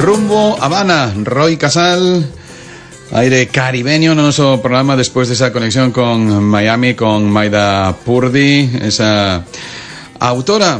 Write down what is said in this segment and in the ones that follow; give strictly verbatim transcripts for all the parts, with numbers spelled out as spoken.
Rumbo Habana, Roy Casal, aire caribeño no noso programa despois desa conexión con Miami, con Maida Purdy, esa autora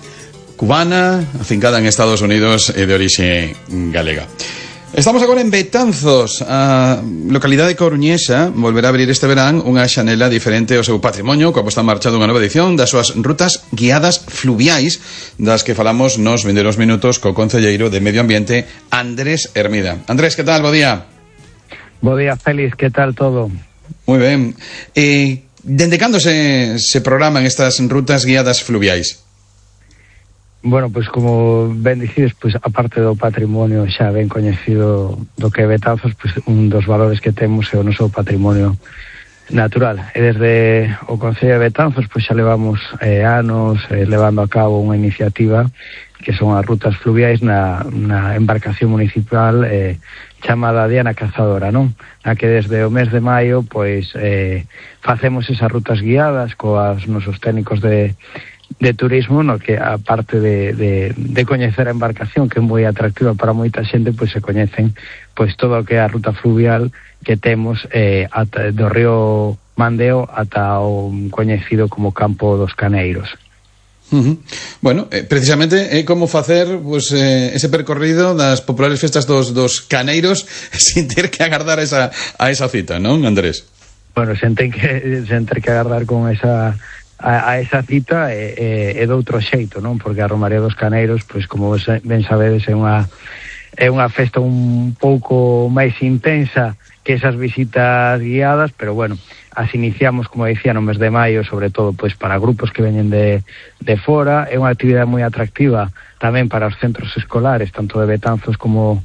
cubana afincada en Estados Unidos e de orixe galega. Estamos agora en Betanzos, a localidade coruñesa volverá a abrir este verán unha xanela diferente ao seu patrimonio, coa posta en marcha dunha nova edición das súas rutas guiadas fluviais, das que falamos nos vindeiros minutos co concelleiro de Medio Ambiente, Andrés Hermida. Andrés, que tal? Bo día. Bo día, Félix, que tal todo? Moi ben. Eh, dende cando se, se programan estas rutas guiadas fluviais? Bueno, pois pues como ben dicides, pois pues, aparte do patrimonio xa ben coñecido do que é Betanzos, pois pues, un dos valores que temos é o noso patrimonio natural. E desde o Concello de Betanzos, pois pues, xa levamos eh, anos eh, levando a cabo unha iniciativa que son as rutas fluviais na, na embarcación municipal eh, chamada Diana Cazadora, non? Na que desde o mes de maio, pois, eh, facemos esas rutas guiadas coas nosos técnicos de de turismo, no que aparte de, de, de coñecer a embarcación, que é moi atractiva para moita xente, pois se coñecen pois todo o que é a ruta fluvial que temos eh, ata, do río Mandeo ata o coñecido como Campo dos Caneiros. Uh-huh. Bueno, eh, precisamente é eh, como facer pues, eh, ese percorrido das populares festas dos, dos caneiros sin ter que agardar esa, a esa cita, non, Andrés? Bueno, sen ter que, sen ter que agardar con esa a, a esa cita é, é, é de outro xeito, non? Porque a Romaría dos Caneiros, pois como ben sabedes, é unha é unha festa un pouco máis intensa que esas visitas guiadas, pero bueno, as iniciamos, como dicía, no mes de maio, sobre todo pois para grupos que veñen de, de fora. É unha actividade moi atractiva tamén para os centros escolares, tanto de Betanzos como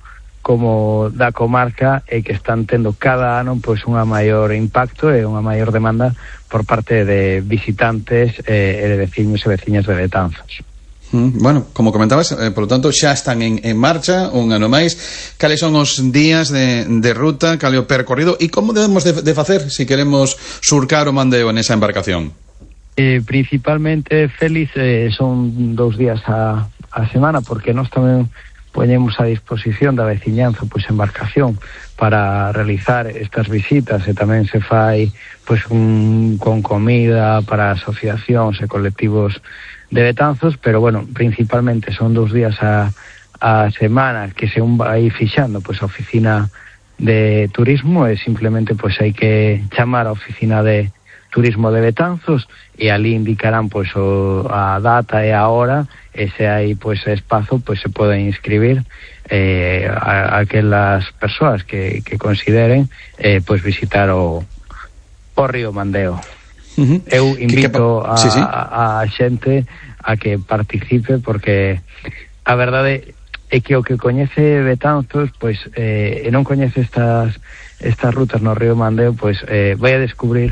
como da comarca, e que están tendo cada ano pois unha maior impacto e unha maior demanda por parte de visitantes e de veciños e veciñas de Betanzos. Mm, bueno, como comentabas, eh, por lo tanto, xa están en, en marcha un ano máis. Cales son os días de, de ruta, cal é o percorrido e como debemos de, de facer se si queremos surcar o Mandeo nesa embarcación? Eh, principalmente, Félix, eh, son dous días a, a semana, porque nós tamén poñemos a disposición da veciñanza pois embarcación para realizar estas visitas, e tamén se fai pois un, con comida para asociacións e colectivos de Betanzos, pero bueno, principalmente son dous días a, a semana que se un vai fixando pois a oficina de turismo, e simplemente pois hai que chamar a oficina de turismo de Betanzos e ali indicarán pois o, a data e a hora, e se hai pois espazo, pois se poden inscribir eh, a, a aquelas persoas que, que consideren eh, pois visitar o, o río Mandeo. Uh-huh. Eu invito a, sí, sí. a, a xente a que participe, porque a verdade é que o que coñece Betanzos pois eh, e non coñece estas estas rutas no río Mandeo, pois eh, vai a descubrir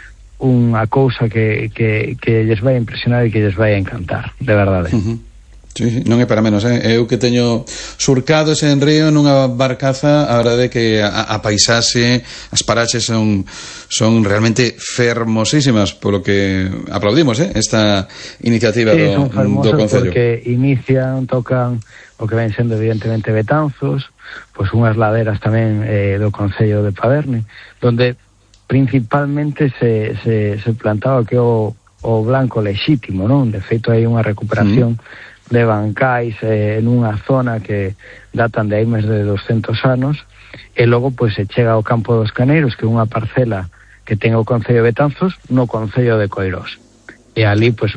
unha cousa que, que, que lles vai impresionar e que lles vai encantar, de verdade. Uh-huh. Sí, sí, non é para menos, eh? Eu que teño surcado ese enrío nunha barcaza, a verdade é que a, a paisaxe, as paraxes son son realmente fermosísimas, polo que aplaudimos, eh? Esta iniciativa sí, do, do Concello. Porque inician, tocan o que ven sendo evidentemente Betanzos, pois unhas laderas tamén eh, do Concello de Paderne, donde principalmente se, se, se plantaba que o, o blanco lexítimo, non? De feito, hai unha recuperación mm. de bancais eh, en unha zona que datan de aí máis de doscentos anos, e logo pois se chega ao Campo dos Caneiros, que é unha parcela que ten o Concello de Betanzos no Concello de Coirós. E ali pois,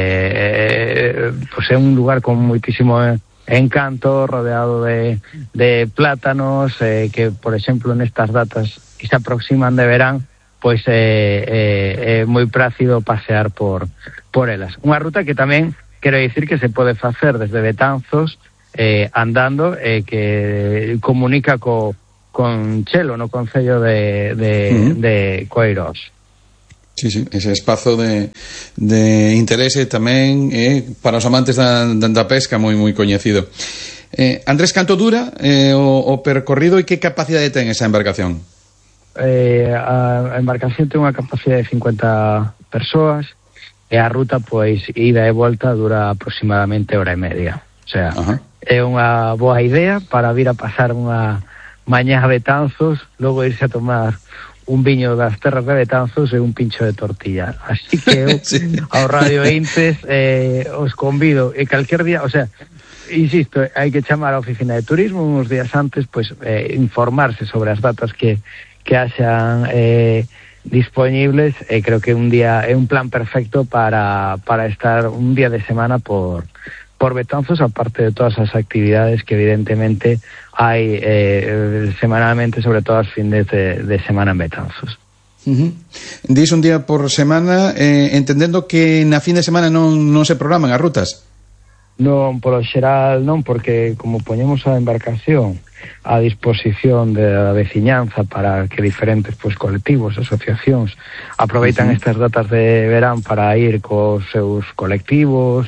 eh, pois é un lugar con moitísimo encanto, rodeado de, de plátanos, eh, que, por exemplo, nestas datas que se aproximan de verán, pois é eh, eh, eh, moi prácido pasear por, por elas. Unha ruta que tamén, quero dicir, que se pode facer desde Betanzos eh, andando, e eh, que comunica co, con Chelo, no Concello de, de, uh-huh. de Coirós. Sí, sí, ese espazo de, de interese tamén é eh, para os amantes da, da pesca moi moi coñecido. Eh, Andrés, canto dura eh, o, o percorrido e que capacidade ten esa embarcación? Eh, a embarcación ten unha capacidade de cincuenta persoas, e a ruta, pois, ida e volta dura aproximadamente hora e media. O sea, uh-huh. é unha boa idea para vir a pasar unha mañá a Betanzos, logo irse a tomar un viño das terras de Betanzos e un pincho de tortilla. Así que eu, sí. Ao Radio Intes, eh, os convido, e calquer día, o sea, insisto, hai que chamar a oficina de turismo uns días antes, pois, eh, informarse sobre as datas que, que haxan eh, disponibles, e creo que un día é un plan perfecto para, para estar un día de semana por, por Betanzos, aparte de todas as actividades que evidentemente hai eh, semanalmente, sobre todo as fines de, de semana en Betanzos. Uh-huh. Dis un día por semana, eh, entendendo que na fin de semana non, non se programan as rutas? Non, polo xeral non, porque como poñemos a embarcación a disposición da veciñanza para que diferentes pois, colectivos, asociacións aproveitan uh-huh. estas datas de verán para ir cos seus colectivos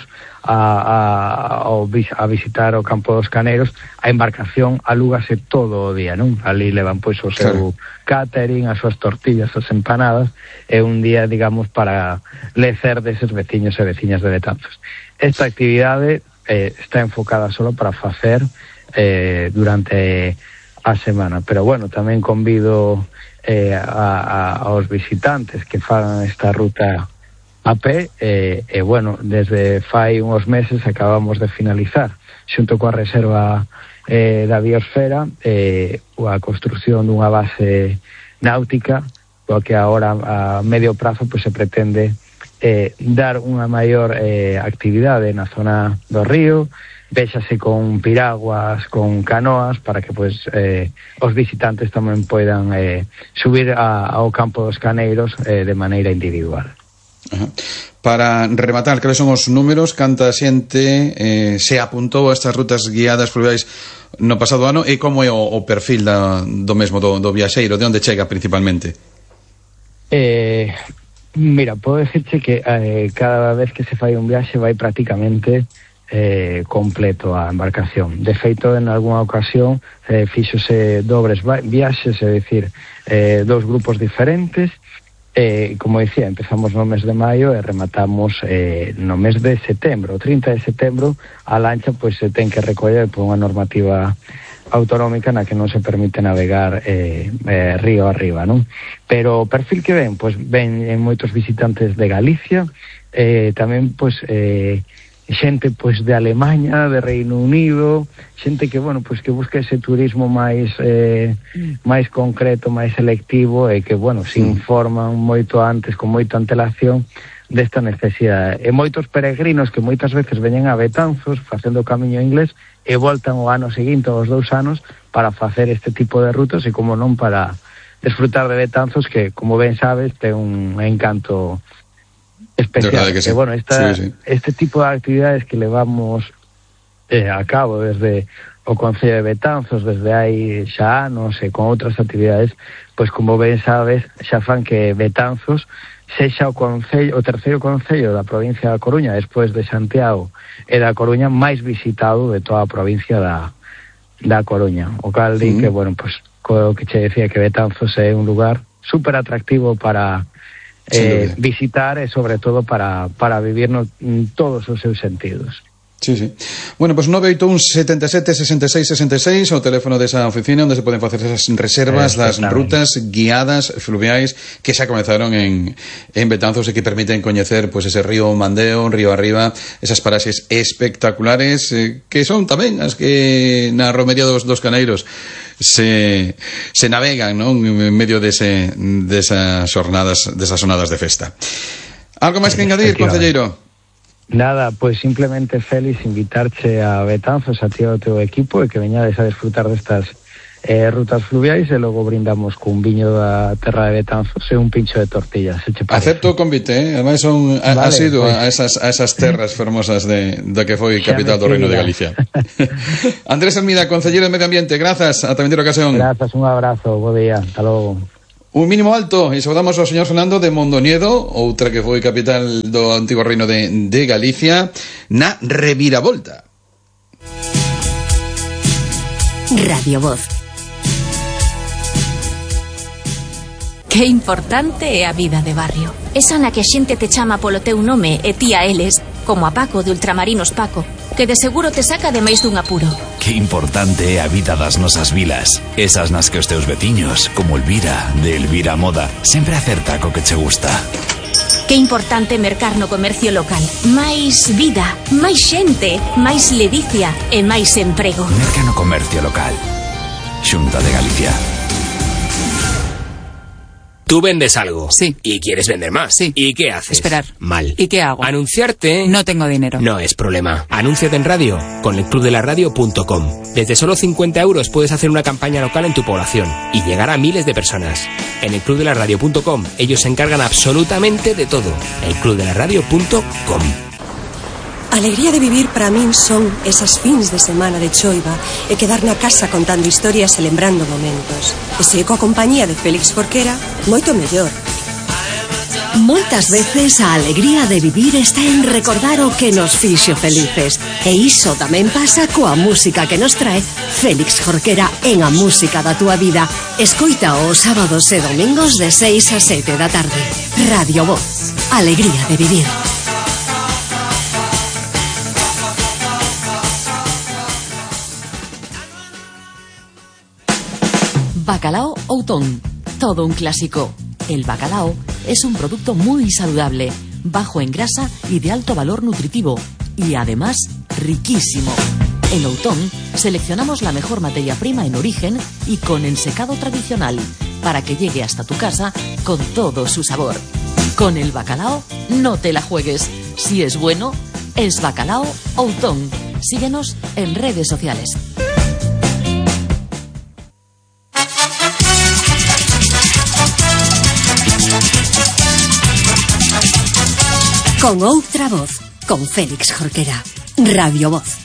a, a, a visitar o campo dos Caneiros, a embarcación alúgase todo o día, non? Ali levan pois o seu claro. catering, as súas tortillas, as empanadas, é un día, digamos, para lecer deses veciños e veciñas de Betanzos. Esta actividade eh, está enfocada solo para facer eh, durante a semana, pero bueno, tamén convido eh, a, a, aos visitantes que fagan esta ruta a pé, e, eh, eh, bueno, desde fai uns meses acabamos de finalizar xunto coa reserva eh, da biosfera eh, a construción dunha base náutica, coa que agora a medio prazo pues, se pretende eh, dar unha maior eh, actividade na zona do río, véxase con piraguas, con canoas, para que pues, eh, os visitantes tamén poidan eh, subir a, ao campo dos Caneiros eh, de maneira individual. Ajá. Para rematar, cales son os números, canta xente eh, se apuntou a estas rutas guiadas fluviais no pasado ano, e como é o, o perfil da, do mesmo do, do viaxeiro, de onde chega principalmente? Eh, mira, podo decirche que eh, cada vez que se fai un viaxe vai prácticamente eh, completo a embarcación. De feito, en algunha ocasión eh, fíxose dobres viaxes, é dicir, eh, dous grupos diferentes. Eh, como dicía, empezamos no mes de maio e rematamos eh, no mes de setembro. O trinta de setembro a lancha pois se ten que recoller por unha normativa autonómica na que non se permite navegar eh, eh, río arriba, non? Pero o perfil que ven, pois ven en moitos visitantes de Galicia, eh, tamén pois eh, xente pois de Alemaña, de Reino Unido, xente que, bueno, pois que busca ese turismo máis eh, máis concreto, máis selectivo, e que, bueno, se informan moito antes, con moita antelación desta necesidade. E moitos peregrinos que moitas veces veñen a Betanzos facendo o camiño inglés e voltan o ano seguinte, os dous anos, para facer este tipo de rutas, e como non para desfrutar de Betanzos, que, como ben sabes, ten un encanto especial. Que sí. E, bueno, esta, sí, sí. este tipo de actividades que levamos eh, a cabo desde o Concello de Betanzos, desde hai xa anos, e con outras actividades, pois como ben sabes, xa fan que Betanzos sexa o concello, o terceiro concello da provincia da Coruña, despois de Santiago e da Coruña, máis visitado de toda a provincia da, da Coruña. O cal di mm. que, bueno, pois, co que che decía, que Betanzos é un lugar super atractivo para Eh, visitar, e sobre todo para, para vivir no, todos os seus sentidos. Sí, sí. Bueno, pues nove oito un sete sete sesenta e seis sesenta e seis, o teléfono desa oficina onde se poden facer esas reservas das rutas guiadas fluviais que xa comenzaron en, en Betanzos, e que permiten coñecer pues, ese río Mandeo, río arriba, esas paraxes espectaculares eh, que son tamén as que na romería dos, dos Caneiros se, se navegan, non? En medio dese, desas jornadas, desas jornadas de festa. Algo máis que engadir, concelleiro? Nada, pois simplemente, Félix, invitarche a Betanzos, a ti e ao teu equipo, e que veñades a desfrutar destas eh, rutas fluviais, e logo brindamos cun viño da terra de Betanzos e un pincho de tortillas, se che parece. Acepto o convite, eh? Ademais son a, vale, asido pues, a, esas, a esas terras fermosas de, de que foi capital do Reino de Galicia. Andrés Hermida, concelleiro de Medio Ambiente, grazas, ata vindeira ocasión. Grazas, un abrazo, bo día, hasta logo. Un mínimo alto, e saudamos ao señor Fernando de Mondoñedo, outra que foi capital do antigo reino de, de Galicia, na reviravolta. Radio Voz. Que importante é a vida de barrio. Esa na que a xente te chama polo teu nome e ti a eles, como a Paco de Ultramarinos Paco, que de seguro te saca de máis dun apuro. Que importante é a vida das nosas vilas. Esas nas que os teus veciños, como Elvira, de Elvira Moda, sempre acerta co que che gusta. Que importante mercar no comercio local. Máis vida, máis xente, máis ledicia e máis emprego. Merca no comercio local. Xunta de Galicia. Tú vendes algo. Sí. Y quieres vender más. Sí. ¿Y qué haces? Esperar. Mal. ¿Y qué hago? Anunciarte. No tengo dinero. No es problema. Anúnciate en radio con el club de la radio punto com. Desde solo cincuenta euros puedes hacer una campaña local en tu población y llegar a miles de personas. En el club de la radio punto com ellos se encargan absolutamente de todo. el club de la radio punto com. A alegría de vivir para min son esas fins de semana de choiva e quedar na casa contando historias e lembrando momentos. E se coa compañía de Félix Jorquera, moito mellor. Moitas veces a alegría de vivir está en recordar o que nos fixo felices. E iso tamén pasa coa música que nos trae Félix Jorquera en A Música da Túa Vida. Escoita os sábados e domingos de seis a sete da tarde. Radio Voz. Alegría de vivir. Bacalao Outón, todo un clásico. El bacalao es un producto muy saludable, bajo en grasa y de alto valor nutritivo, y además riquísimo. En Outón seleccionamos la mejor materia prima en origen y con ensecado tradicional, para que llegue hasta tu casa con todo su sabor. Con el bacalao no te la juegues. Si es bueno, es Bacalao Outón. Síguenos en redes sociales. Con outra voz, con Félix Jorquera. Radio Voz.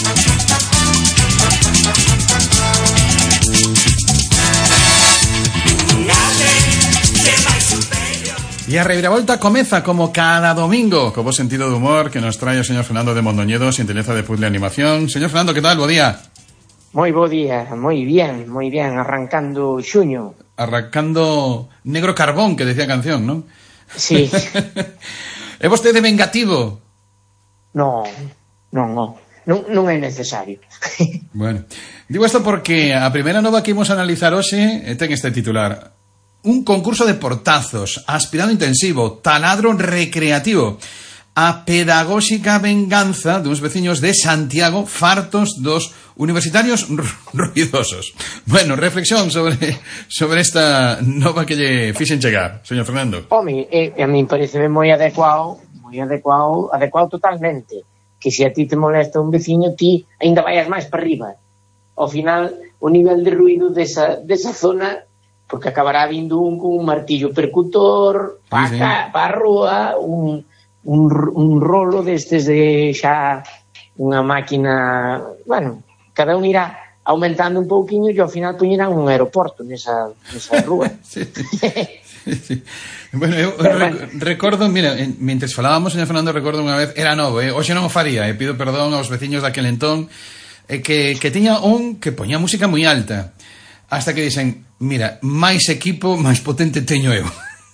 E a reviravolta comeza como cada domingo, co bo sentido de humor que nos trae o señor Fernando de Mondoñedo, sintonía de Puzzle Animación. Señor Fernando, que tal? Bo día. Moi bo día, moi bien, moi bien, arrancando xuño. Arrancando negro carbón, que decía a canción, non? Sí. É vostede vengativo? No, non, non, non, non é necesario. Bueno, digo isto porque a primeira nova que imos analizar hoxe ten este titular: un concurso de portazos, aspirado intensivo, taladro recreativo, a pedagóxica venganza duns veciños de Santiago fartos dos universitarios ruidosos. Bueno, reflexión sobre sobre esta nova que lle fixen chegar, señor Fernando. Home, eh, a mí parece moi adecuado, moi adecuado, adecuado totalmente, que se a ti te molesta un veciño, ti ainda vayas máis para arriba. Ao final, o nivel de ruido desa, desa zona, porque acabará vindo un con un martillo percutor, para sí, sí. pa a rúa, un, un, un rolo destes de xa unha máquina, bueno, cada un irá aumentando un pouquiño e ao final poñerán un aeroporto nesa, nesa rúa. Sí, sí, sí. Bueno, eu Pero, rec bueno. recordo, mira, en, mentres falábamos, señor Fernando, recordo unha vez, era novo, eh? Hoxe non o faría, e eh? pido perdón aos veciños daquel entón, eh, que, que tiña un que poñía música moi alta, hasta que dicen, mira, máis equipo, máis potente teño eu.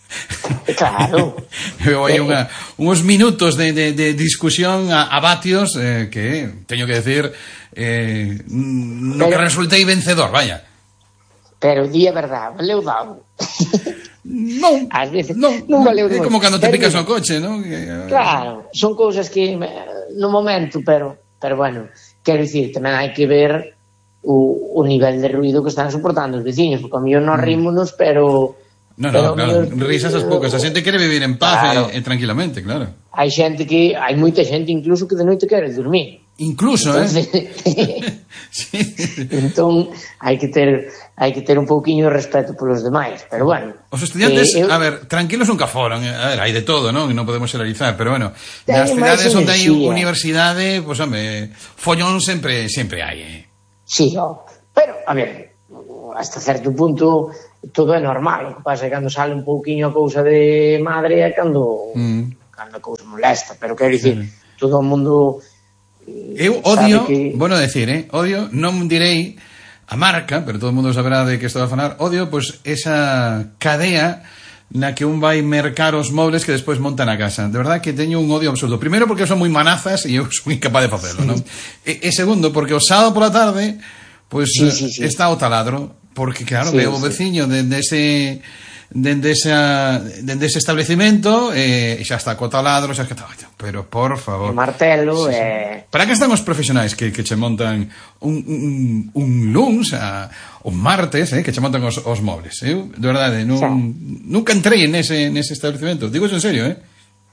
Claro. Eu hai unha, uns minutos de, de, de discusión a, a vatios eh, que, teño que decir, eh, no pero, que resultei vencedor, vaya. Pero di a verdade, valeu dado. Non, ás veces non, non valeu é como cando te picas no coche, non? Claro, son cousas que no momento, pero pero bueno, quero dicir, tamén hai que ver o, o nivel de ruido que están soportando os veciños, porque a mellor non rímonos, pero No, no, claro, risas as poucas. A xente quere vivir en paz claro. e, e tranquilamente, claro. Hai xente que, hai moita xente incluso que de noite quere dormir. Incluso, Entonces, eh? sí. Entón, hai que ter hai que ter un pouquiño de respeto polos demais, pero bueno. Os estudiantes, eh, eu... a ver, tranquilos nunca foron, a ver, hai de todo, non? Non podemos generalizar, pero bueno, nas cidades onde hai universidade, pois, pues, home, follón sempre sempre hai, eh. Sí, oh. Pero, a ver, hasta certo punto todo é normal, o que pasa é que cando sale un pouquiño a cousa de madre é cando mm. cando a cousa molesta, pero quero dicir, sí. todo o mundo eu odio, que... bueno decir, eh, odio, non direi a marca, pero todo o mundo saberá de que estou a falar, odio, pois, pues, esa cadea na que un vai mercar os mobles que despois monta na casa. De verdad que teño un odio absoluto. Primeiro porque son moi manazas e eu son incapaz de facelo, non? E, e segundo porque o sábado pola tarde pois pues, sí, sí, sí. está o taladro, porque claro, sí, veo o veciño sí. dende ese dende esa dende ese establecimento e eh, xa está co taladro, xa que está, pero por favor. O martelo sí, sí. eh... Para que están os profesionais que, que che montan un, un, un luns a, un martes, eh, que che montan os, os mobles. Eu, de verdade, non, sí. nunca entrei nese, nese establecemento. Digo eso en serio, eh?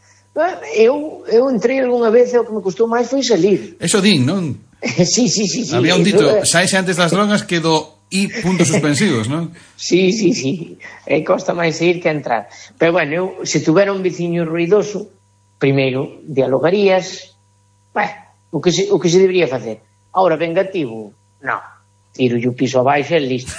Eu, eu entrei algunha vez e o que me custou máis foi salir. Eso din, non? sí, sí, sí, sí. Había un dito, saese antes das drogas que do I puntos suspensivos, non? Sí, sí, sí. E costa máis ir que entrar. Pero bueno, eu, se tuvera un veciño ruidoso, primeiro dialogarías, bueno, o que se, o que se debería facer. Ahora, vengativo, non. Tiro yo piso abaixo e listo.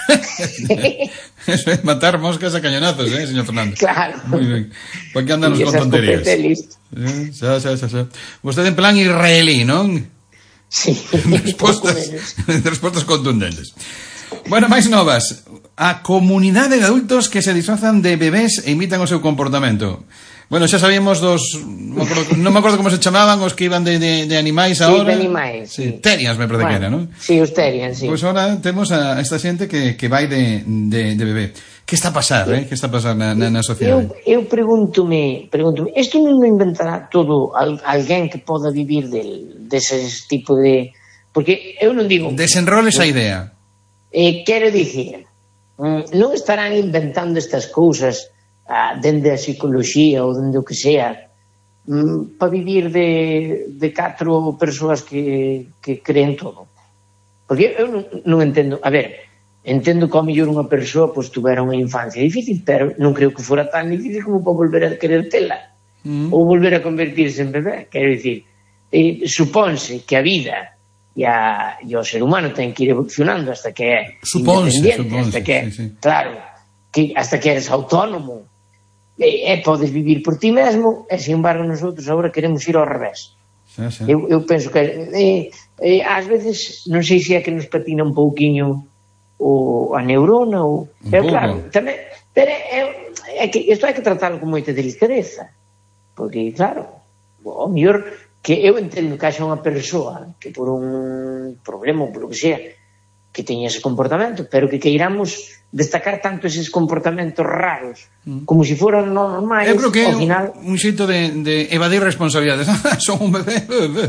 Eso é matar moscas a cañonazos, eh, señor Fernando? Claro. Muy bien. ¿Por qué andan con tonterías? Listo. Eh, xa, xa, xa, xa. Vostede en plan israelí, non? Sí. Respostas, respostas contundentes. Bueno, máis novas. A comunidade de adultos que se disfrazan de bebés e imitan o seu comportamento. Bueno, xa sabíamos dos... Non me acordo, non me acordo como se chamaban os que iban de, de, de animais agora. Sí, de animais. Sí. Sí. Terians, me parece bueno, que era, non? Sí, os terians, sí. Pois pues ahora temos a esta xente que, que vai de, de, de bebé. Que está a pasar, eh? Que está a pasar na, na, na sociedade? Eu, eu pregúntome, pregúntome, isto non o inventará todo al, alguén que poda vivir del, deses tipo de... Porque eu non digo... Desenroles a idea. Eh, quero dicir, non estarán inventando estas cousas ah, dende a psicoloxía ou dende o que sea mm, para vivir de, de catro persoas que, que creen todo. Porque eu non, non entendo, a ver, entendo que ao mellor unha persoa pois, tuvera unha infancia difícil, pero non creo que fora tan difícil como para volver a querer tela mm. ou volver a convertirse en bebé. Quero dicir, eh, supónse que a vida e, a, e o ser humano ten que ir evolucionando hasta que é suponse, independiente, suponse, hasta que, sí, sí. claro, que hasta que eres autónomo e, e podes vivir por ti mesmo, e sin embargo nosotros agora queremos ir ao revés. Sí, sí. Eu, eu penso que eh, eh, ás veces non sei se é que nos patina un pouquiño o, a neurona ou, pero claro, tamén, pero é, é que isto hai que tratarlo con moita delicadeza, porque claro, o mellor que eu entendo que haxa unha persoa que por un problema ou por o que sea que teña ese comportamento, pero que queiramos destacar tanto eses comportamentos raros mm. como se si foran normais. Eu creo que é final... un xeito de, de evadir responsabilidades. Son un bebé.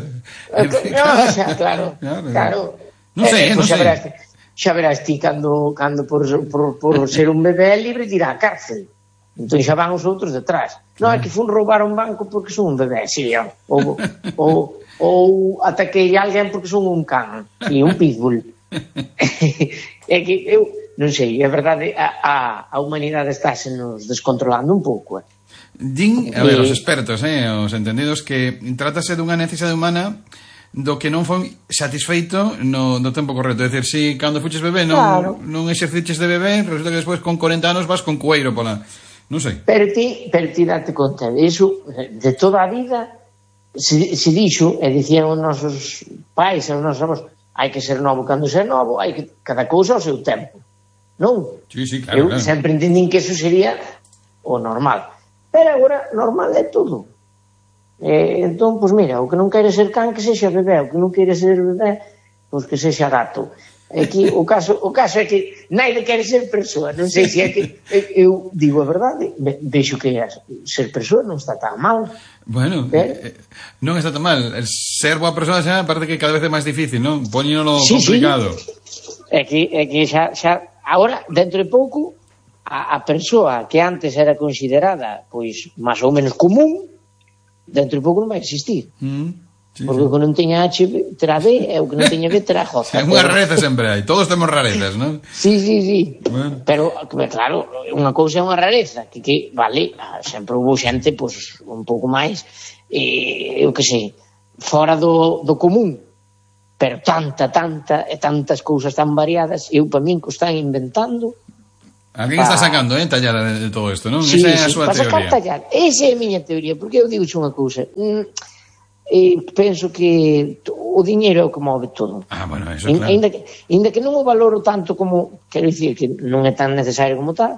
No, o sea, claro, claro. claro. Non sei, eh, non pues sei. Verás, xa verás ti cando, cando por, por, por ser un bebé libre dirá a cárcel. Entón xa van os outros detrás. Non, é que fun roubar un banco porque son un bebé, sí, ou, ou, ou ataquei a alguén porque son un can, sí, un pitbull. É que eu, non sei, é verdade, a, a, a humanidade está se nos descontrolando un pouco. Eh. Din, a ver, os expertos, eh, os entendidos, que trátase dunha necesidade humana do que non foi satisfeito no, no tempo correcto. É dicir, si cando fuches bebé non, claro. non exerciches de bebé, resulta que despois con corenta anos vas con cueiro pola... Non sei. Pero ti, pero ti date conta de iso, de toda a vida se, se dixo, e dicían os nosos pais e os nosos avós, hai que ser novo cando ser novo, hai que cada cousa ao seu tempo, non? Sí, sí, claro, Eu claro. sempre entendín que eso sería o normal, pero agora normal é todo. E, entón, pois mira, o que non quere ser can que sexa bebé, o que non quere ser bebé pois que sexa gato. Aquí o caso, o caso é que naide quere ser persoa, non sei se é que eu digo a verdade, vexo que ser persoa non está tan mal. Bueno, eh, non está tan mal. Ser boa persoa xa parece que cada vez é máis difícil, non? Poñénolo sí, complicado. Sí. É que, é que xa, xa agora, dentro de pouco, a, a persoa que antes era considerada pois máis ou menos común, dentro de pouco non vai existir. Mm. Sí, porque sí. O que non teña H terá B e o que non teña B terá J. É unha rareza sempre hai, todos temos rarezas, non? Sí, sí, sí. Bueno. Pero, claro, unha cousa é unha rareza, que, que vale, sempre houve xente, pois, un pouco máis, eh, eu que sei, fora do, do común, pero tanta, tanta, e tantas cousas tan variadas, eu, para min, que están inventando... Alguén pa... está sacando, eh, tallada de, de todo isto, non? Sí, esa é a sí, súa teoría. Tallar. Esa é a miña teoría, porque eu digo unha cousa... Mm, E penso que o diñeiro é o que move todo. Ah, bueno, eso claro. Ainda que, ainda que non o valoro tanto como, quero dicir, que non é tan necesario como tal,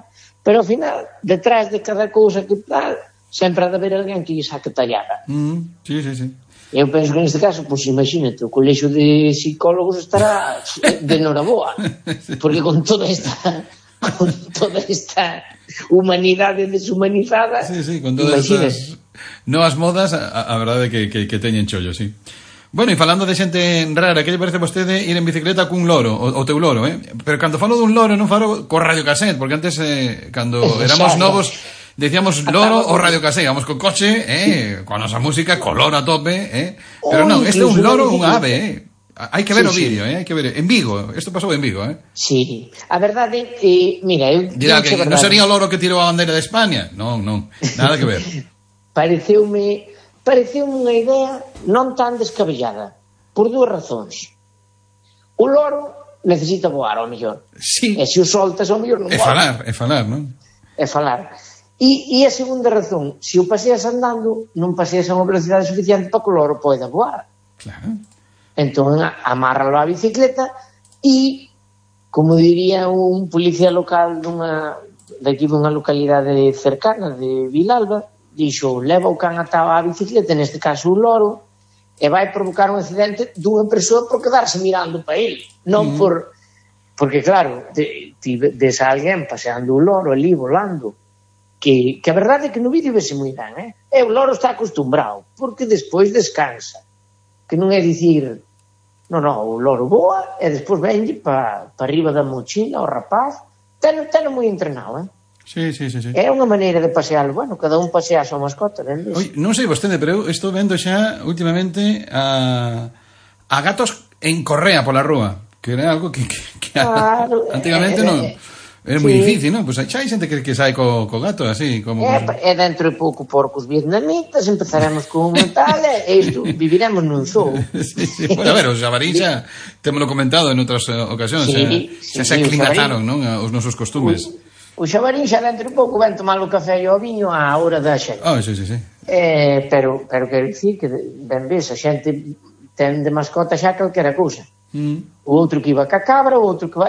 Pero ao final, detrás de cada cousa que tal, sempre ha de haber alguén que lle saque tallada. Mm, sí, sí, sí. Eu penso que neste caso, pois imagínate, o colexio de psicólogos estará de noraboa, porque con toda esta con toda esta humanidade deshumanizada, sí, sí, con todas estas novas modas, a, a verdade que, que, que teñen chollo, sí. Bueno, e falando de xente rara, que lle parece a vostede ir en bicicleta cun loro, o, o teu loro, eh? Pero cando falo dun loro non falo co radiocassette, porque antes, eh, cando éramos novos, decíamos loro o radiocassette, íbamos co coche, eh, con a nosa música, co loro a tope, eh? Pero non, este é un loro, un ave, eh? Hai que ver sí, o vídeo, sí. eh? Hai que ver. En Vigo, isto pasou en Vigo, eh? Sí, a verdade, eh, mira, eu... Dirá que non sería o loro que tirou a bandeira de España? Non, non, nada que ver. Pareceume... Pareceu unha idea non tan descabellada, por dúas razóns. O loro necesita voar, ao mellor. Sí. E se o soltas, ao mellor non voa. É falar, é falar, non? É falar. E, e a segunda razón, se o paseas andando, non paseas a unha velocidade suficiente para que o loro poida voar. Claro. Entón, amárralo á bicicleta e, como diría un policía local dunha, daqui dunha localidade cercana de Vilalba, dixo, leva o can atado á bicicleta, neste caso o loro, e vai provocar un accidente dunha persoa por quedarse mirando para ele, non mm. por... Porque, claro, ti ves a alguén paseando o loro ali, volando, que, que a verdade é que no vídeo vese moi ben, eh? E o loro está acostumbrado, porque despois descansa, que non é dicir, non, non, o loro voa, e despois venlle para pa arriba da mochila, o rapaz, teno, teno moi entrenado, eh? Sí, sí, sí, sí. É unha maneira de pasear, bueno, cada un pasea a súa mascota, vendes? Oi, non sei vostede, pero eu estou vendo xa últimamente a, a gatos en correa pola rúa, que era algo que, que, que claro, antigamente eh, non era sí. moi difícil, non? Pois pues xa hai xente que, que sai co, co gato así, como... É, é dentro de pouco porcos vietnamitas, empezaremos con un tal, e isto, viviremos nun show. Sí, sí. Bueno, a ver, os xabarín xa, témolo comentado en outras ocasións, sí, xa, xa sí, se aclimataron, non? Os nosos costumes. Uy. O xabarín xa dentro de pouco ven tomar o café e o viño á hora da xente. Ah, oh, sí, sí, sí. Eh, pero, pero quero dicir que ben ves, a xente ten de mascota xa calquera cousa. Mm. O outro que iba ca cabra, o outro que vai...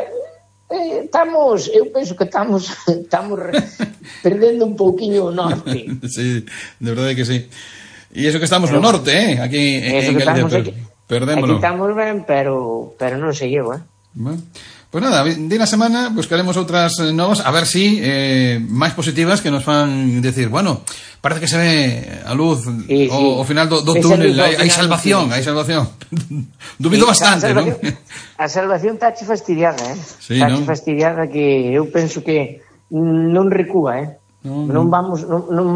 Eh, estamos, eu penso que estamos estamos perdendo un pouquiño o norte. Sí, de verdade que sí. E eso que estamos pero, no norte, eh? Aquí en, en Galicia, per, perdémolo. Aquí estamos ben, pero, pero non sei eu, eh? Bueno. Pues nada, de la semana buscaremos outras novas, a ver si eh, máis positivas que nos fan decir, bueno, parece que se ve a luz sí, sí. O, o final do, do túnel, hai, hai salvación, hai salvación. Dubido sí, bastante, non? A salvación está che fastidiada, eh? Sí, está che fastidiada que eu penso que non recúa, eh? No, non no. vamos, non, non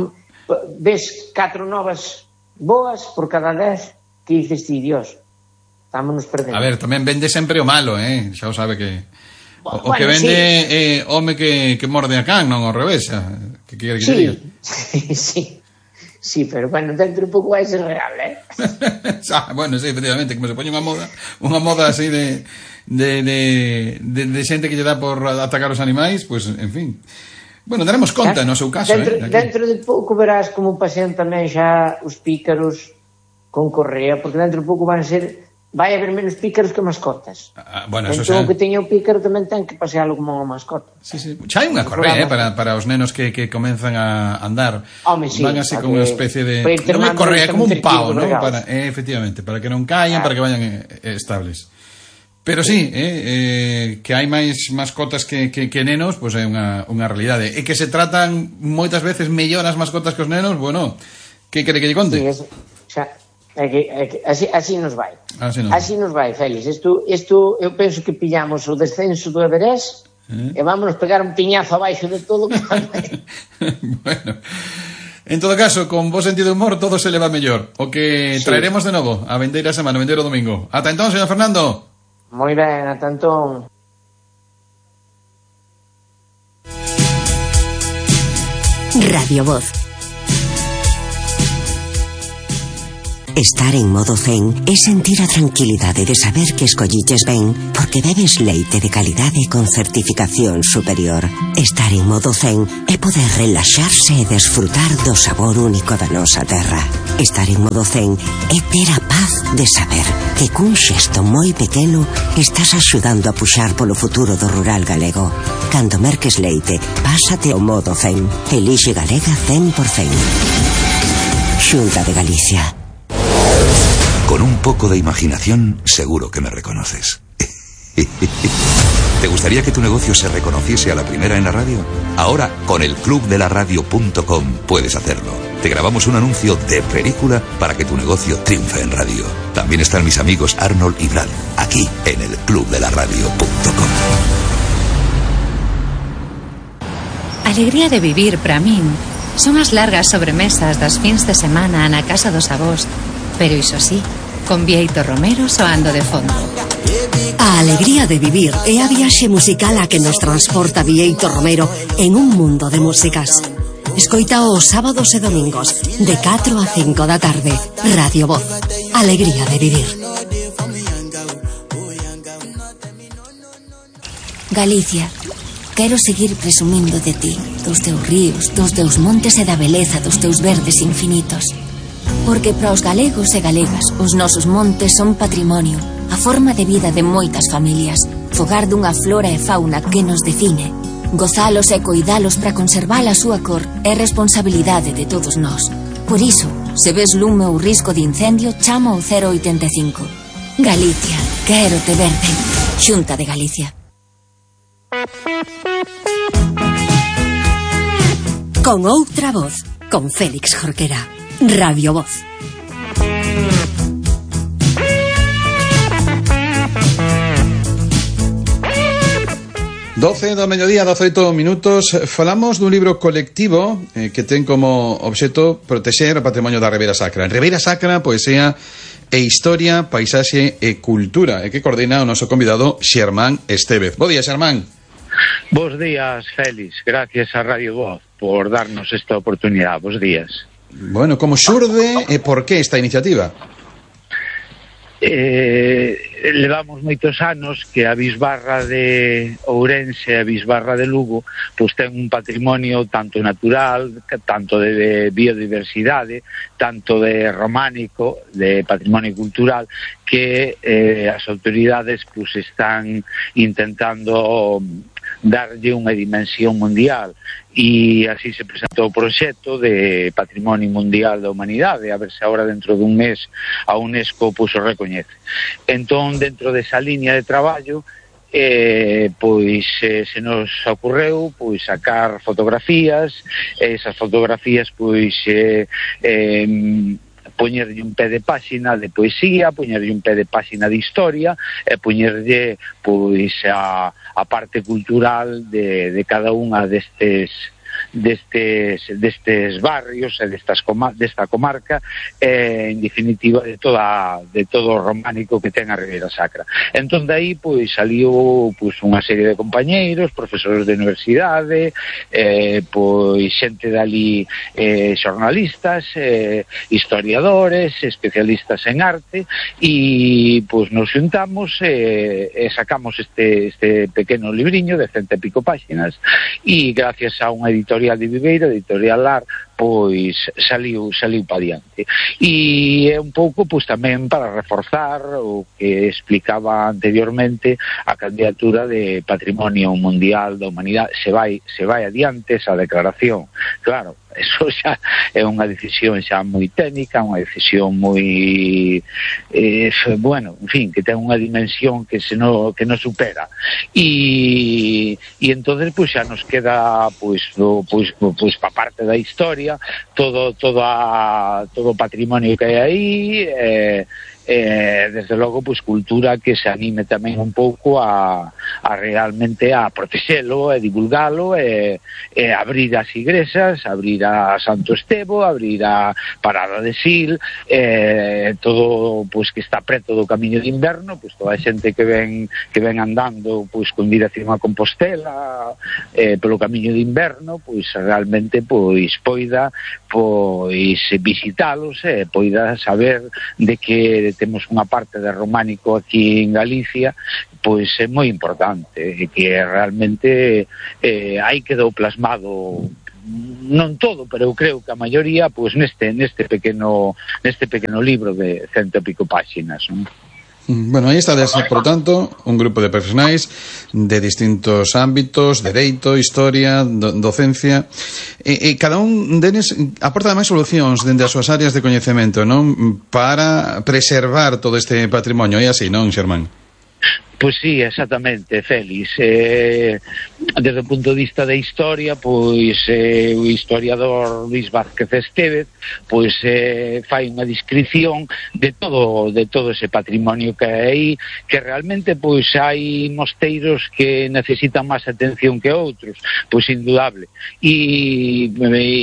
ves catro novas boas por cada dez que dices ti, Dios. Estámonos perdendo. A ver, tamén vende sempre o malo, eh? Xa o sabe que... O, bueno, o que vende é sí. eh, home que, que morde a can, non ao revés. Que quere que sí. diga? Sí, sí. Sí, pero bueno, dentro un pouco vai ser real, eh? ah, bueno, sí, efectivamente, como se pone unha moda, unha moda así de, de, de, de, de xente que lle dá por atacar os animais, pues, en fin. Bueno, daremos conta, no seu caso, dentro, eh? De dentro de pouco verás como pasean tamén xa os pícaros con correa, porque dentro de pouco van ser... vai haber menos pícaros que mascotas. Ah, bueno, entón, eso xa... o que teña o pícaro tamén ten que pasealo como unha mascota. Sí, sí. Xa hai unha correa, eh, para, para os nenos que, que comenzan a andar. Home, sí, van así como unha especie de... Non é correa, como un pau, ¿no? Para, eh, efectivamente, para que non caian, ah. para que vayan eh, estables. Pero sí, eh, eh, que hai máis mascotas que, que, que nenos, pois pues é unha, unha realidade. E que se tratan moitas veces mellor as mascotas que os nenos, bueno, que quere que lle conte? Sí, eso, xa... É que, é que así, así nos vai. Así nos, así nos vai, Félix. Isto, isto, eu penso que pillamos o descenso do Everest eh? e vámonos pegar un piñazo abaixo de todo. Bueno, en todo caso, con bo sentido de humor todo se le va mellor. O que sí. Traeremos de novo a vendeira semana, a vendeiro domingo. Ata entón, señor Fernando. Moi ben, ata entón. Radio Voz. Estar en modo zen é sentir a tranquilidade de saber que escolliches ben porque bebes leite de calidade con certificación superior. Estar en modo zen é poder relaxarse e desfrutar do sabor único da nosa terra. Estar en modo zen é ter a paz de saber que cun xesto moi pequeno estás axudando a puxar polo futuro do rural galego. Cando merques leite, pásate ao modo zen. Elixe Galega cen por cen. Xunta de Galicia. Con un poco de imaginación, seguro que me reconoces. ¿Te gustaría que tu negocio se reconociese a la primera en la radio? Ahora, con el club de la radio punto com puedes hacerlo. Te grabamos un anuncio de película para que tu negocio triunfe en radio. También están mis amigos Arnold y Brad, aquí en el club de la radio punto com. Alegría de vivir para min son as largas sobremesas das fins de semana na casa dos avós, pero iso sí, con Bieito Romero soando de fondo. A alegría de vivir é a viaxe musical a que nos transporta Bieito Romero en un mundo de músicas. Escoita os sábados e domingos de catro a cinco da tarde. Radio Voz. Alegría de vivir. Galicia, quero seguir presumindo de ti, dos teus ríos, dos teus montes e da beleza dos teus verdes infinitos. Porque para os galegos e galegas os nosos montes son patrimonio, a forma de vida de moitas familias, fogar dunha flora e fauna que nos define. Gozalos e coidalos para conservar a súa cor é responsabilidade de todos nós. Por iso, se ves lume ou risco de incendio, chama ao cero oitenta e cinco. Galicia, quero te verde. Xunta de Galicia. Con outra voz, con Félix Jorquera. Radio Voz. doce do mediodía, dezoito minutos. Falamos dun libro colectivo eh, que ten como obxeto protexer o patrimonio da Ribeira Sacra. Ribeira Sacra, poesía e historia, paisaxe e cultura, e que coordina o noso convidado Xermán Estévez. Bo día, Xermán. Bos días, Félix. Gracias a Radio Voz por darnos esta oportunidade. Bos días. Bueno, como xurde e por que esta iniciativa? Eh, levamos moitos anos que a Bisbarra de Ourense e a Bisbarra de Lugo pois ten un patrimonio tanto natural, tanto de biodiversidade, tanto de románico, de patrimonio cultural, que eh, as autoridades pois están intentando darlle unha dimensión mundial, e así se presentou o proxecto de Patrimonio Mundial da Humanidade, a ver se agora dentro dun mes a UNESCO pois o recoñece. Entón, dentro desa liña de traballo, eh, pois eh, se nos ocorreu pois sacar fotografías, e esas fotografías pois eh, eh, poñerlle un pé de páxina de poesía, poñerlle un pé de páxina de historia e poñerlle pois a, a parte cultural de, de cada unha destes destes destes barrios e destas coma, desta comarca, e en definitiva de toda de todo o románico que ten a Ribeira Sacra. Entón de aí pois saliu pois unha serie de compañeiros, profesores de universidade, eh, pois xente dali, eh, xornalistas, eh, historiadores, especialistas en arte, e pois nos xuntamos e, e sacamos este este pequeno libriño de cento e pico páxinas, e gracias a unha editorial de Viveiro, editorial Lar, pois saliu saliu pa diante. E é un pouco pois tamén para reforzar o que explicaba anteriormente, a candidatura de Patrimonio Mundial da Humanidade. Se vai se vai adiante esa declaración. Claro, eso xa é unha decisión xa moi técnica, unha decisión moi eh, bueno, en fin, que ten unha dimensión que se no que no supera. E e entonces pois xa nos queda pois do pois pois pa parte da historia, todo todo a todo o patrimonio que hai aí, eh, eh, desde logo, pois cultura que se anime tamén un pouco a, a realmente a protexelo e divulgalo e, e abrir as igrexas, abrir a Santo Estevo, abrir a Parada de Sil, eh, todo pois que está preto do Camiño de Inverno, pois toda a xente que ven que ven andando pois con dirección a Compostela eh, polo Camiño de Inverno, pois realmente pois poida pois visitalos e eh, poida saber de que temos unha parte de románico aquí en Galicia, pois é moi importante e que realmente eh, aí quedou plasmado non todo, pero eu creo que a maioría pois neste neste pequeno neste pequeno libro de cento e pico páxinas, non? Bueno, aí está, por tanto, un grupo de profesionais de distintos ámbitos, dereito, historia, do, docencia, e, e cada un deles aporta máis solucións dende as súas áreas de coñecemento, non? Para preservar todo este patrimonio, e así, non, Xermán? Pois sí, exactamente, Félix. Eh, desde o punto de vista da historia, pois eh, o historiador Luis Vázquez Estévez pois eh, fai unha descripción de todo de todo ese patrimonio que hai aí, que realmente pois hai mosteiros que necesitan máis atención que outros, pois indudable. E,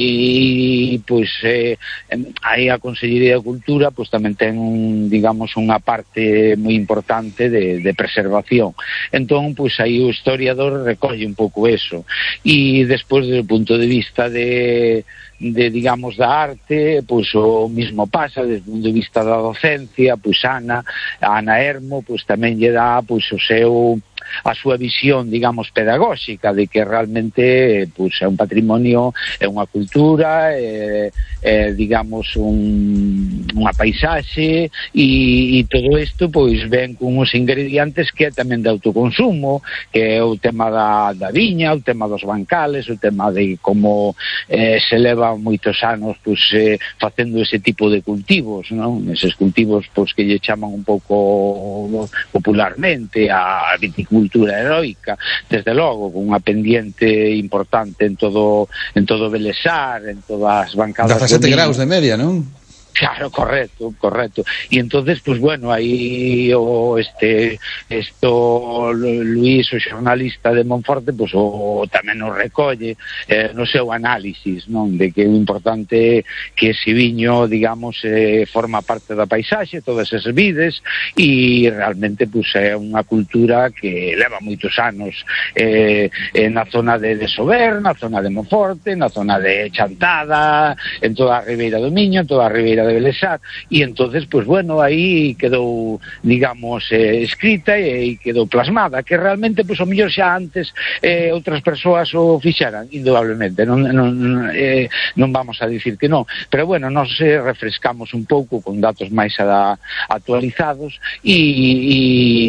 e pois eh, aí a Consellería de Cultura pois tamén ten un, digamos, unha parte moi importante de, de preservación. Entón, pois aí o historiador recolle un pouco eso. E despois, desde o punto de vista de, de digamos, da arte, pois o mismo pasa, desde o punto de vista da docencia, pois Ana, Ana Hermo, pois tamén lle dá pois o seu a súa visión, digamos, pedagóxica de que realmente pois é un patrimonio, é unha cultura, é, é digamos un, unha paisaxe e, e todo isto pois ven con uns ingredientes que é tamén de autoconsumo, que é o tema da, da viña, o tema dos bancales, o tema de como eh, se leva moitos anos pois eh, facendo ese tipo de cultivos, non? Eses cultivos pois que lle chaman un pouco popularmente a viticultura cultura heroica, desde logo, con unha pendiente importante en todo en todo Belesar, en todas as bancadas dezasete graus de media, non? Claro, correcto, correcto. E entonces, pues bueno, aí o este esto Luís, o xornalista de Monforte, pues o tamén o recolle eh, no seu análisis, non? De que o importante que ese viño, digamos, eh, forma parte da paisaxe, todas esas vides, e realmente pues é unha cultura que leva moitos anos eh, eh, na zona de, de Sober, na zona de Monforte, na zona de Chantada, en toda a Ribeira do Miño, en toda a Ribeira de Belesar, e entonces, pues bueno, aí quedou, digamos, eh, escrita e quedou plasmada, que realmente, pues o mellor xa antes eh, outras persoas o fixeran, indudablemente, non, non, eh, non vamos a dicir que non, pero bueno, nos eh, refrescamos un pouco con datos máis a, actualizados e, e,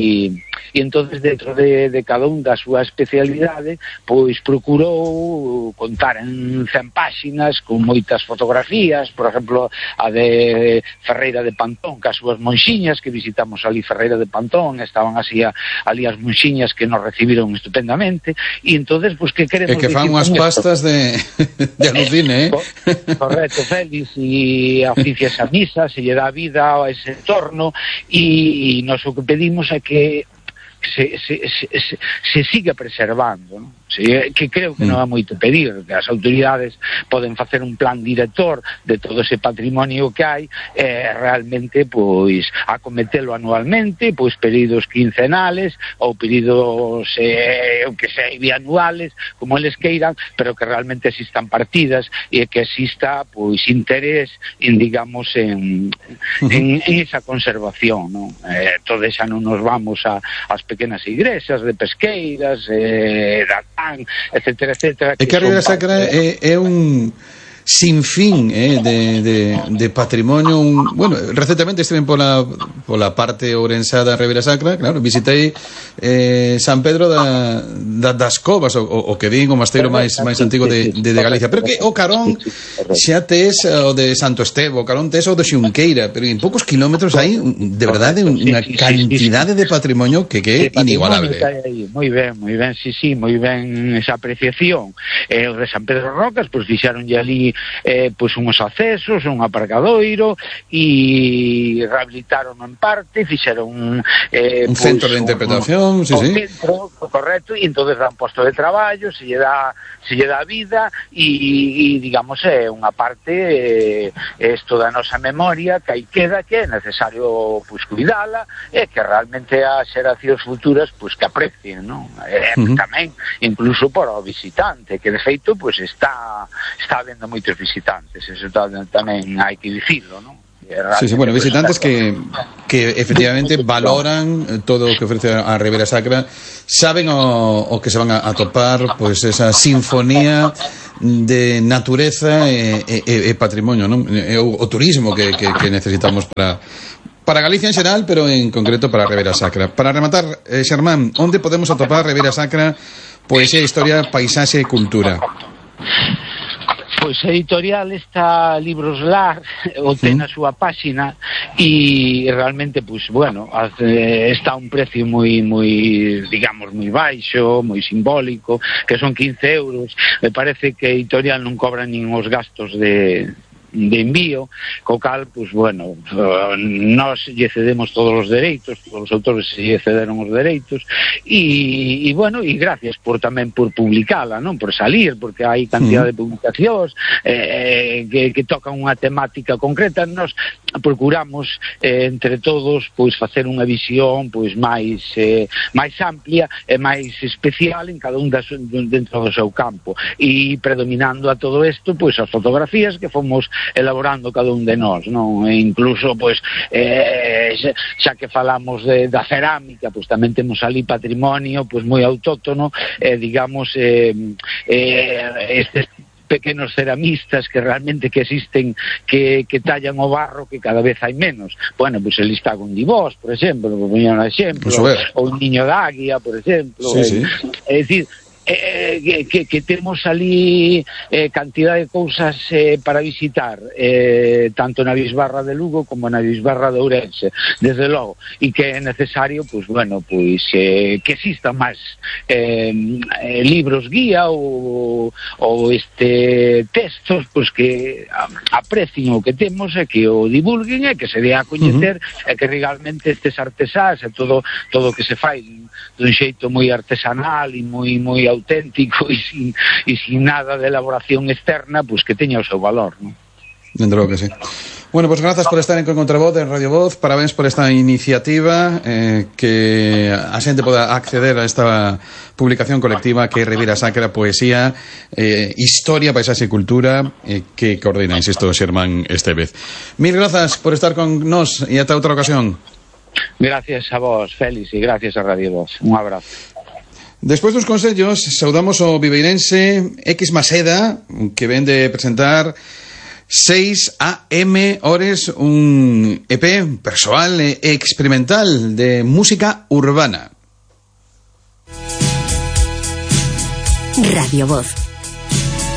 e entonces dentro de, de cada un da súa especialidade, pois procurou contar en cen páxinas con moitas fotografías, por exemplo, a de Ferreira de Pantón, que as súas monxiñas, que visitamos ali Ferreira de Pantón, estaban así a, ali as monxiñas que nos recibiron estupendamente, e entonces, pues, que queremos dicir? É que fan unhas pastas de, de alucine, eh? Correcto, Félix, e oficias a misa, se lle dá vida a ese entorno, e, e nos o que pedimos é que se, se, se, se, se siga preservando, non? Sí, que creo que non é moito pedir, que as autoridades poden facer un plan director de todo ese patrimonio que hai e eh, realmente pois acometelo anualmente, pois períodos quincenales ou períodos eh, que sei bianuales, como eles queiran, pero que realmente existan partidas e que exista pois interés en, digamos, en, en, en esa conservación, non? Eh, todos xa non nos vamos a, as pequenas igrexas de pesqueiras, eh, da etcétera, etcétera. É que a Ribeira Sacra é, é un sinfín eh, de, de, de patrimonio. Un, bueno, recentemente estive pola, pola parte ourensá da Ribeira Sacra, claro, visitei eh, San Pedro da, da, das Covas, o, o que din o mosteiro máis máis antigo de, de, de Galicia, pero que o carón xa tes o de Santo Estevo, o carón tes o de Xunqueira, pero en poucos kilómetros hai de verdade unha cantidade de patrimonio que, que é inigualable. Moi ben, moi ben, sí, sí, moi ben esa apreciación. Eh, o de San Pedro Rocas, pois pues, fixaronlle ali eh, pois unhos accesos, un aparcadoiro, e rehabilitaron en parte, fixeron eh, un pois, centro de interpretación, un, sí, un sí. centro, correcto, e entonces dan posto de traballo, se lle dá, se lle dá vida, e, e digamos, é unha parte, isto eh, da nosa memoria, que aí queda, que é necesario, pois, cuidala, e que realmente as xeracións futuras, pois, que aprecien, non? E, uh-huh. Tamén, incluso para o visitante, que de feito, pois, está está habendo moitos visitantes, eso tamén hai que dicirlo, non? Sí, sí, bueno, visitantes que, que efectivamente valoran todo o que ofrece a Ribeira Sacra, saben o, o que se van a, a topar, pois esa sinfonía de natureza e, e, e patrimonio, non? E o, o turismo que, que, que necesitamos para para Galicia en xeral, pero en concreto para Ribeira Sacra. Para rematar, eh, Xermán, onde podemos atopar Ribeira Sacra, poesía, historia, paisaxe e cultura? Pois a editorial está Libros Lar, o ten na súa páxina, e realmente, pois, bueno, está a un precio moi, moi, digamos, moi baixo, moi simbólico, que son quince euros. Me parece que a editorial non cobra nin os gastos de... de envío, co cal, pues bueno, nós lle cedemos todos os dereitos, os autores lle cederon os dereitos, e, e bueno, e gracias por tamén por publicala, non? Por salir, porque hai cantidad de publicacións eh, que, que tocan unha temática concreta. Nós procuramos eh, entre todos, pois, facer unha visión, pois, máis eh, máis amplia e máis especial en cada un das, dentro do seu campo, e predominando a todo isto, pois, as fotografías que fomos elaborando cada un de nós, non? E incluso, pois, eh, xa que falamos de, da cerámica, pois tamén temos ali patrimonio, pois, moi autóctono, eh, digamos, eh, eh, estes pequenos ceramistas que realmente que existen, que, que tallan o barro, que cada vez hai menos. Bueno, pois el está con Divós, por exemplo, por poñer un exemplo, ou un niño de águia, por exemplo. Sí, sí. É dicir, Eh, que, que temos ali eh, cantidad de cousas eh, para visitar, eh, tanto na Bisbarra de Lugo como na Bisbarra de Ourense, desde logo, e que é necesario, pois, bueno, pois, eh, que existan máis eh, eh, libros guía ou, ou este textos, pois, que aprecien o que temos e que o divulguen e que se dé a coñecer, uh-huh. E que realmente estes artesáns e todo todo o que se fai dun xeito moi artesanal e moi moi auténtico e sin, e sin nada de elaboración externa, pues que teña o seu valor, ¿no? Dentro que sí. Bueno, pues grazas por estar en Contravoz, en Radio Voz, parabéns por esta iniciativa, eh, que a xente poda acceder a esta publicación colectiva que é Ribeira Sacra, poesía, eh, historia, paisaxe e cultura, eh, que coordina, insisto, Xermán Estévez. Mil grazas por estar con nos e ata outra ocasión. Gracias a vos, Félix, e gracias a Radio Voz. Un abrazo. Despois dos consellos, saudamos o viveirense X Maseda, que ven de presentar seis a eme Ores, un E P persoal e experimental de música urbana. Radio Voz.